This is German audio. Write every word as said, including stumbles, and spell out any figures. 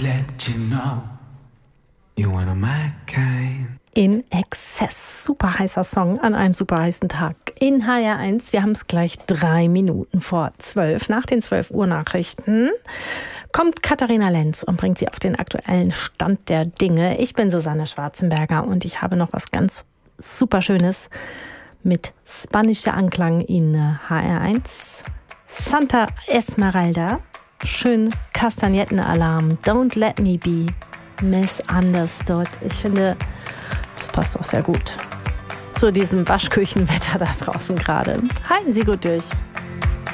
let you know you're one of my kind. In Exzess, super heißer Song an einem super heißen Tag in H R eins. Wir haben es gleich drei Minuten vor zwölf. Nach den zwölf Uhr Nachrichten kommt Katharina Lenz und bringt sie auf den aktuellen Stand der Dinge. Ich bin Susanne Schwarzenberger und ich habe noch was ganz super Schönes mit spanischer Anklang in H R eins. Santa Esmeralda, schön Kastagnettenalarm, Don't Let Me Be Misunderstood. Ich finde, das passt auch sehr gut zu diesem Waschküchenwetter da draußen gerade. Halten Sie gut durch.